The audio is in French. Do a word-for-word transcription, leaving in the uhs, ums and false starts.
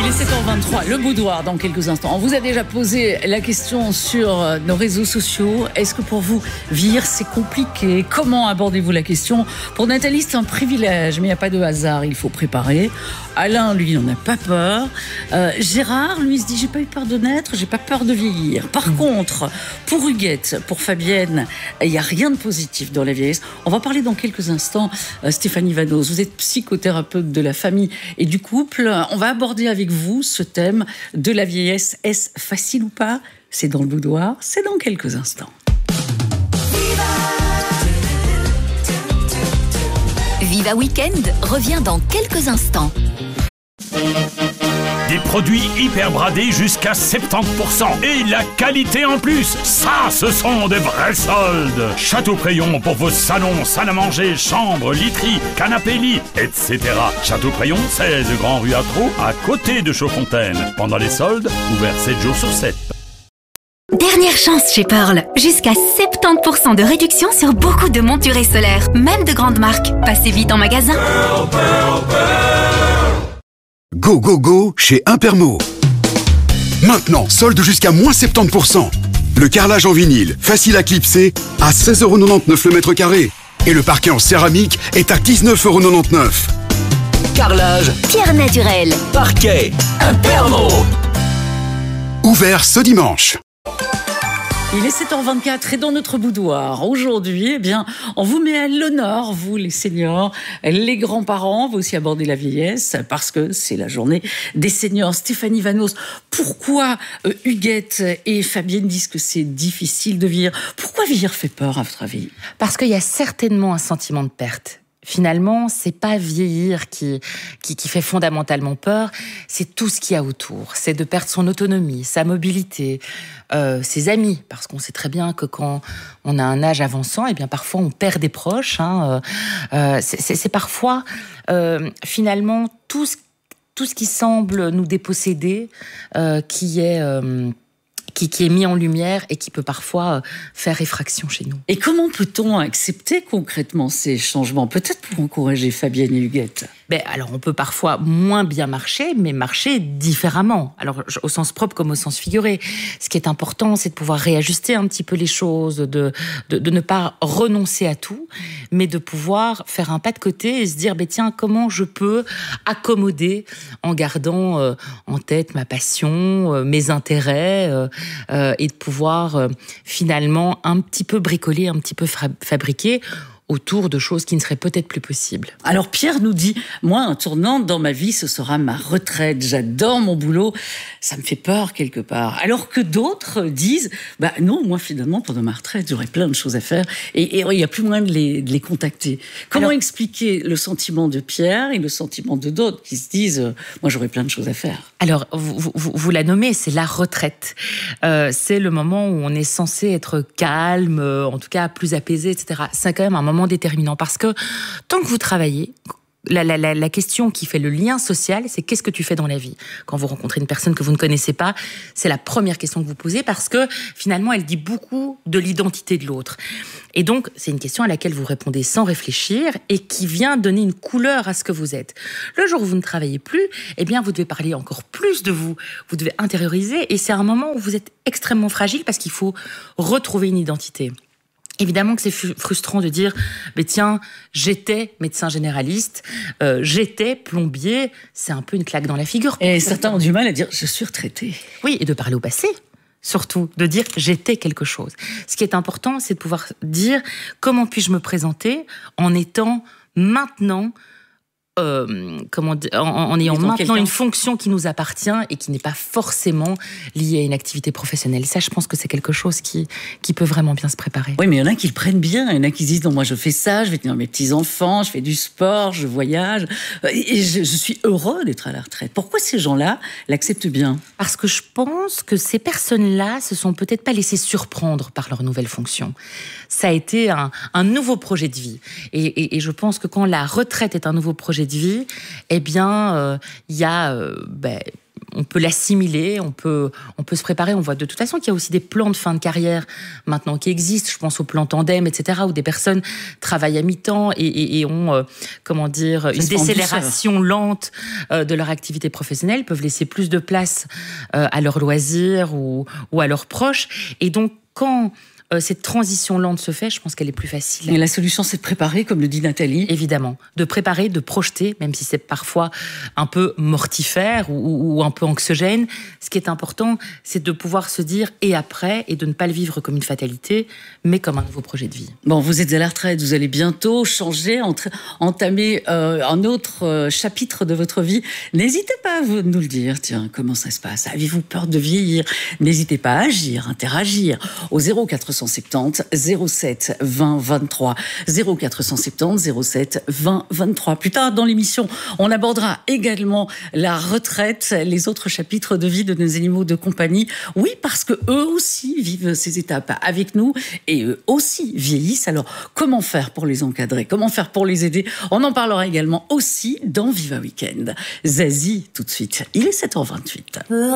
Il est sept heures vingt-trois, le boudoir dans quelques instants. On vous a déjà posé la question sur nos réseaux sociaux. Est-ce que pour vous, vieillir, c'est compliqué? Comment abordez-vous la question? Pour Nathalie, c'est un privilège, mais il n'y a pas de hasard, il faut préparer. Alain, lui, n'en a pas peur. Euh, Gérard, lui, se dit, j'ai pas eu peur de naître, j'ai pas peur de vieillir. Par mmh. contre, pour Huguette, pour Fabienne, il n'y a rien de positif dans la vieillesse. On va parler dans quelques instants. Euh, Stéphanie Vanos, vous êtes psychothérapeute de la famille et du couple. On va aborder avec vous ce thème de la vieillesse. Est-ce facile ou pas? C'est dans le boudoir, c'est dans quelques instants. Viva Weekend revient dans quelques instants. Des produits hyper bradés jusqu'à soixante-dix pour cent. Et la qualité en plus. Ça, ce sont des vrais soldes. Château-Prayon pour vos salons, salles à manger, chambres, literies, canapés, lits, et cetera. Château-Prayon, seize Grand Rue Atro, à côté de Chaudfontaine. Pendant les soldes, ouvert sept jours sur sept. Dernière chance chez Pearl. Jusqu'à soixante-dix pour cent de réduction sur beaucoup de montures solaires, même de grandes marques. Passez vite en magasin. Pearl, Pearl, Pearl. Go, go, go chez Impermo. Maintenant, solde jusqu'à moins soixante-dix pour cent. Le carrelage en vinyle, facile à clipser, à seize euros quatre-vingt-dix-neuf le mètre carré. Et le parquet en céramique est à dix-neuf euros quatre-vingt-dix-neuf. Carrelage, pierre naturelle, parquet, Impermo. Ouvert ce dimanche. Il est sept heures vingt-quatre et dans notre boudoir, aujourd'hui, eh bien, on vous met à l'honneur, vous les seniors, les grands-parents, vous aussi abordez la vieillesse, parce que c'est la journée des seniors. Stéphanie Vanos, pourquoi euh, Huguette et Fabienne disent que c'est difficile de vieillir? Pourquoi vieillir fait peur, à votre avis? Parce qu'il y a certainement un sentiment de perte. Finalement, c'est pas vieillir qui, qui, qui fait fondamentalement peur, c'est tout ce qu'il y a autour. C'est de perdre son autonomie, sa mobilité, euh, ses amis, parce qu'on sait très bien que quand on a un âge avançant, eh bien parfois on perd des proches. Hein, euh, c'est, c'est, c'est parfois euh, finalement tout ce, tout ce qui semble nous déposséder, euh, qui est euh, Qui, qui est mis en lumière et qui peut parfois faire effraction chez nous. Et comment peut-on accepter concrètement ces changements? Peut-être pour encourager Fabienne et Huguette. Ben, alors, on peut parfois moins bien marcher, mais marcher différemment. Alors, au sens propre comme au sens figuré. Ce qui est important, c'est de pouvoir réajuster un petit peu les choses, de, de, de ne pas renoncer à tout, mais de pouvoir faire un pas de côté et se dire, ben, tiens, comment je peux accommoder en gardant euh, en tête ma passion, euh, mes intérêts, euh, Euh, et de pouvoir euh, finalement un petit peu bricoler, un petit peu fra- fabriquer autour de choses qui ne seraient peut-être plus possibles. Alors Pierre nous dit, moi un tournant dans ma vie, ce sera ma retraite. J'adore mon boulot, ça me fait peur quelque part. Alors que d'autres disent, bah non, moi finalement pendant ma retraite, j'aurai plein de choses à faire et il n'y a plus moyen de les, de les contacter. Comment Alors, expliquer le sentiment de Pierre et le sentiment de d'autres qui se disent, euh, moi j'aurai plein de choses à faire? Alors vous, vous, vous la nommez, c'est la retraite. Euh, c'est le moment où on est censé être calme, en tout cas plus apaisé, et cetera. C'est quand même un moment déterminant parce que tant que vous travaillez, la, la, la, la question qui fait le lien social, c'est qu'est-ce que tu fais dans la vie? Quand vous rencontrez une personne que vous ne connaissez pas, c'est la première question que vous posez parce que finalement, elle dit beaucoup de l'identité de l'autre. Et donc, c'est une question à laquelle vous répondez sans réfléchir et qui vient donner une couleur à ce que vous êtes. Le jour où vous ne travaillez plus, eh bien, vous devez parler encore plus de vous. Vous devez intérioriser et c'est un moment où vous êtes extrêmement fragile parce qu'il faut retrouver une identité. Évidemment que c'est frustrant de dire « mais tiens, j'étais médecin généraliste, euh, j'étais plombier », c'est un peu une claque dans la figure. Et certains ont du mal à dire « je suis retraité ». Oui, et de parler au passé, surtout, de dire « j'étais quelque chose ». Ce qui est important, c'est de pouvoir dire « comment puis-je me présenter en étant maintenant… » Euh, comment, en, en ayant maintenant quelqu'un. Une fonction qui nous appartient et qui n'est pas forcément liée à une activité professionnelle. Ça, je pense que c'est quelque chose qui, qui peut vraiment bien se préparer. Oui, mais il y en a qui le prennent bien. Il y en a qui se disent, non, moi, je fais ça, je vais tenir mes petits-enfants, je fais du sport, je voyage, et je, je suis heureux d'être à la retraite. Pourquoi ces gens-là l'acceptent bien? Parce que je pense que ces personnes-là se sont peut-être pas laissées surprendre par leur nouvelle fonction. Ça a été un, un nouveau projet de vie. Et, et, et je pense que quand la retraite est un nouveau projet de vie, eh bien, il euh, y a, euh, ben, on peut l'assimiler, on peut, on peut se préparer. On voit de toute façon qu'il y a aussi des plans de fin de carrière maintenant qui existent. Je pense au plan tandem, et cetera, où des personnes travaillent à mi-temps et, et, et ont, euh, comment dire, Ça une décélération lente euh, de leur activité professionnelle, peuvent laisser plus de place euh, à leurs loisirs ou, ou à leurs proches. Et donc, quand euh, cette transition lente se fait, je pense qu'elle est plus facile. Et la solution, c'est de préparer, comme le dit Nathalie. Évidemment. De préparer, de projeter, même si c'est parfois un peu mortifère ou, ou un peu anxiogène. Ce qui est important, c'est de pouvoir se dire « et après » et de ne pas le vivre comme une fatalité, mais comme un nouveau projet de vie. Bon, vous êtes à la retraite, vous allez bientôt changer, entre, entamer euh, un autre euh, chapitre de votre vie. N'hésitez pas à vous, nous le dire. Tiens, comment ça se passe? Avez-vous peur de vieillir? N'hésitez pas à agir, interagir au zéro quatre cent soixante-dix zéro sept vingt vingt-trois. zéro quatre cent soixante-dix zéro sept vingt vingt-trois. Plus tard dans l'émission, on abordera également la retraite, les autres chapitres de vie de nos animaux de compagnie. Oui, parce que eux aussi vivent ces étapes avec nous et eux aussi vieillissent. Alors, comment faire pour les encadrer? Comment faire pour les aider? On en parlera également aussi dans Viva Weekend. Zazie, tout de suite. Il est sept heures vingt-huit.